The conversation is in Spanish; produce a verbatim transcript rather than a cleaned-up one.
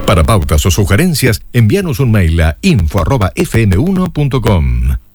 Para pautas o sugerencias, envíanos un mail a info arroba f m uno punto com.